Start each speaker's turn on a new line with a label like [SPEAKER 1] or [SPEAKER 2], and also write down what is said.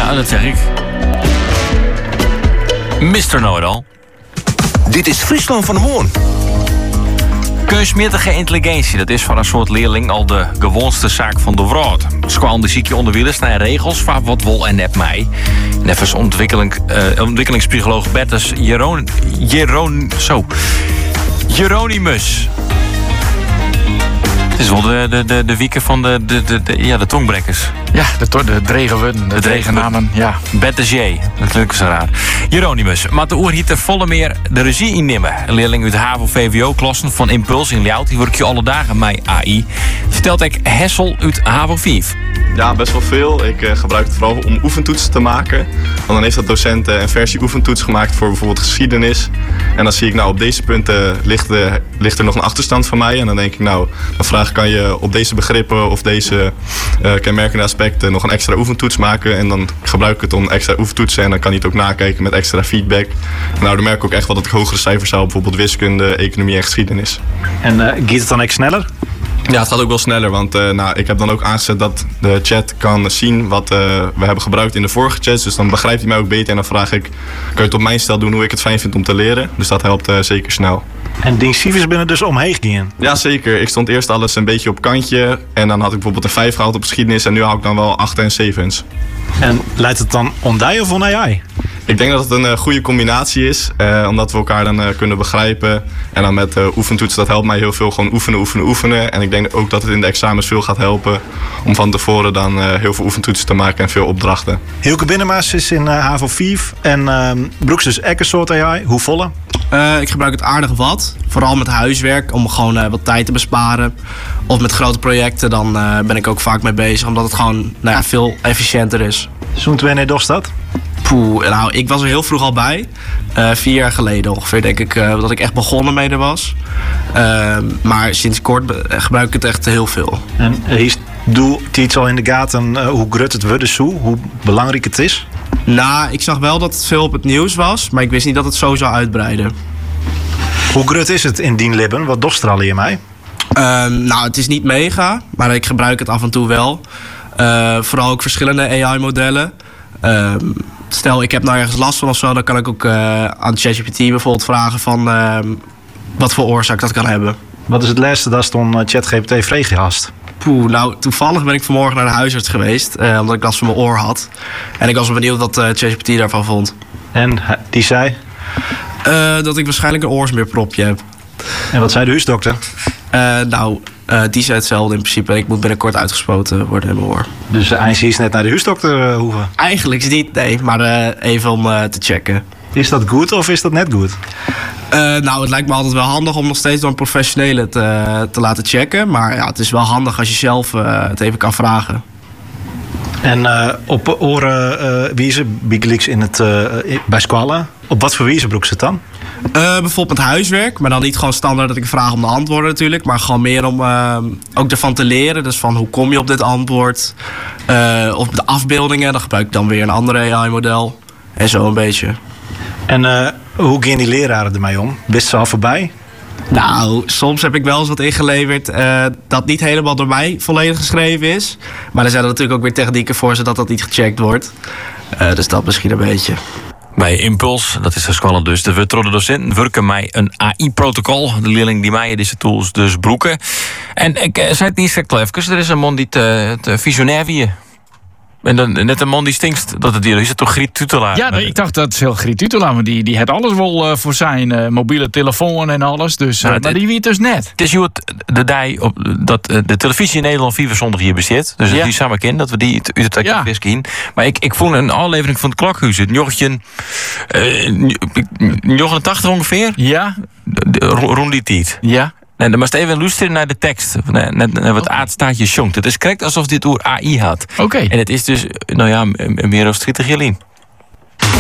[SPEAKER 1] Ja, dat zeg ik. Mr. Know-it-all.
[SPEAKER 2] Dit is Friesland van de Moorn.
[SPEAKER 1] Kunstmatige intelligentie, dat is voor een soort leerling al de gewoonste zaak van de wereld. Squal de ziekje onderwielen snij regels van wat wol en net mij. Neffens ontwikkelingspsycholoog Bertus Jeronimus. Het is wel de wieken van de tongbrekkers.
[SPEAKER 3] Ja, de dregenwudden, de dregennamen, ja.
[SPEAKER 1] Bertus J, natuurlijk zo raar. Jeronimus, maar de oer hiet er volle meer de regie innemen. Een leerling uit de HAVO-VWO-klassen van Impuls in Ljout, die werk je alle dagen met AI. Vertelt ik Hessel uit HAVO 5.
[SPEAKER 4] Ja, best wel veel. Ik gebruik het vooral om oefentoetsen te maken. Want dan heeft dat docent een versie oefentoets gemaakt voor bijvoorbeeld geschiedenis. En dan zie ik, nou, op deze punten ligt er nog een achterstand van mij. En dan denk ik, nou, dan vraag kan je op deze begrippen of deze kenmerkende aspecten nog een extra oefentoets maken. En dan gebruik ik het om extra oefentoetsen. En dan kan hij het ook nakijken met extra feedback. En nou, dan merk ik ook echt wel dat ik hogere cijfers haal. Bijvoorbeeld wiskunde, economie en geschiedenis.
[SPEAKER 5] En gaat het dan echt sneller?
[SPEAKER 4] Ja, het gaat ook wel sneller, want ik heb dan ook aangezet dat de chat kan zien wat we hebben gebruikt in de vorige chats. Dus dan begrijpt hij mij ook beter en dan vraag ik, kan je het op mijn stijl doen hoe ik het fijn vind om te leren? Dus dat helpt zeker snel.
[SPEAKER 5] En die cijfers binnen dus omheen gaan?
[SPEAKER 4] Ja, zeker. Ik stond eerst alles een beetje op kantje en dan had ik bijvoorbeeld een 5 gehaald op geschiedenis en nu hou ik dan wel 8 en 7's.
[SPEAKER 5] En leidt het dan om die of om AI?
[SPEAKER 4] Ik denk dat het een goede combinatie is, omdat we elkaar dan kunnen begrijpen. En dan met oefentoetsen, dat helpt mij heel veel. Gewoon oefenen. En ik denk ook dat het in de examens veel gaat helpen om van tevoren dan heel veel oefentoetsen te maken en veel opdrachten.
[SPEAKER 5] Hilke Binnenmaas is in HAVO 5 en Broeks dus ook een soort AI. Hoe volle?
[SPEAKER 6] Ik gebruik het aardig wat. Vooral met huiswerk, om gewoon wat tijd te besparen. Of met grote projecten, dan ben ik ook vaak mee bezig. Omdat het gewoon veel efficiënter is.
[SPEAKER 5] Zo'n 2 dorst dat?
[SPEAKER 6] Nou, ik was er heel vroeg al bij. 4 jaar geleden ongeveer, denk ik, dat ik echt begonnen mee er was. Maar sinds kort gebruik ik het echt heel veel.
[SPEAKER 5] En doe je iets al in de gaten hoe groot het wordt is, hoe belangrijk het is?
[SPEAKER 6] Nou, ik zag wel dat het veel op het nieuws was, maar ik wist niet dat het zo zou uitbreiden.
[SPEAKER 5] Hoe groot is het in Dienlibben? Wat dorst er al in mij?
[SPEAKER 6] Nou, het is niet mega, maar ik gebruik het af en toe wel. Vooral ook verschillende AI-modellen. Stel, ik heb nou ergens last van of zo, dan kan ik ook aan ChatGPT bijvoorbeeld vragen van wat voor oorzaak dat kan hebben.
[SPEAKER 5] Wat is het laatste dat je ChatGPT vregen hast?
[SPEAKER 6] Nou, toevallig ben ik vanmorgen naar de huisarts geweest, omdat ik last van mijn oor had. En ik was benieuwd wat ChatGPT daarvan vond.
[SPEAKER 5] En die zei?
[SPEAKER 6] Dat ik waarschijnlijk een oorsmeerpropje heb.
[SPEAKER 5] En wat zei de huisdokter?
[SPEAKER 6] Die zei hetzelfde in principe. Ik moet binnenkort uitgespoten worden in mijn oor.
[SPEAKER 5] Dus eindelijk is net naar de huisdokter hoeven?
[SPEAKER 6] Eigenlijk niet, nee. Maar even om te checken.
[SPEAKER 5] Is dat goed of is dat net goed?
[SPEAKER 6] Het lijkt me altijd wel handig om nog steeds door een professionele te laten checken. Maar ja, het is wel handig als je zelf het even kan vragen.
[SPEAKER 5] En op oren wiezen, Bigelix bij Squalla. Op wat voor wiezen broek ze het dan?
[SPEAKER 6] Bijvoorbeeld met huiswerk, maar dan niet gewoon standaard dat ik vraag om de antwoorden natuurlijk. Maar gewoon meer om ook ervan te leren. Dus van hoe kom je op dit antwoord? Of de afbeeldingen, dan gebruik ik dan weer een andere AI-model. En zo een beetje.
[SPEAKER 5] En hoe gaan die leraren ermee om? Wist ze al voorbij?
[SPEAKER 6] Nou, soms heb ik wel eens wat ingeleverd dat niet helemaal door mij volledig geschreven is. Maar er zijn er natuurlijk ook weer technieken voor zodat dat niet gecheckt wordt. Dus dat misschien een beetje.
[SPEAKER 1] Bij Impuls, dat is de school dus. De vertrouwde docenten werken mij een AI-protocol. De leerling die mij deze tools dus broeken. En ik zei het niet straks even, er is een man die te visionair wie. En dan net een man die stinkt dat het hier is. Het toch Griet Tutela?
[SPEAKER 3] Ja, nee, ik dacht dat is heel Griet Tutela, maar die had alles wel voor zijn mobiele telefoon en alles. Dus, maar die weet dus net.
[SPEAKER 1] Het is hoe de dij op dat de televisie in Nederland 4 zondag hier bezit. Dus die samen kennen dat we die uit het whisky. Maar ik vond een aflevering van het Klokhuis. Het jochje 89 ongeveer.
[SPEAKER 3] Ja.
[SPEAKER 1] Rond die tijd.
[SPEAKER 3] Ja.
[SPEAKER 1] En dan moest even luisteren naar de tekst. Naar wat aardstaatje jongt. Het is correct alsof dit oer AI had.
[SPEAKER 3] Oké.
[SPEAKER 1] En het is dus, meer dan 30 jaar.